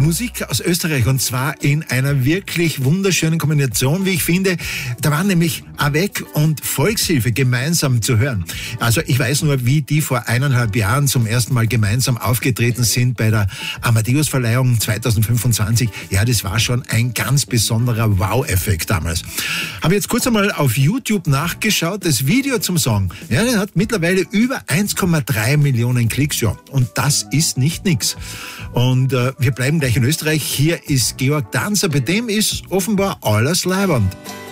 Musik aus Österreich und zwar in einer wirklich wunderschönen Kombination, wie ich finde. Da waren nämlich Avec und Volkshilfe gemeinsam zu hören. Also ich weiß nur, wie die vor 1,5 Jahren zum ersten Mal gemeinsam aufgetreten sind bei der Amadeus-Verleihung 2025. Ja, das war schon ein ganz besonderer Wow-Effekt damals. Habe jetzt kurz einmal auf YouTube nachgeschaut. Das Video zum Song, ja, das hat mittlerweile über 1,3 Millionen Klicks. Ja, und das ist nicht nix. Und wir bleiben gleich in Österreich. Hier ist Georg Danzer, bei dem ist offenbar alles leibernd.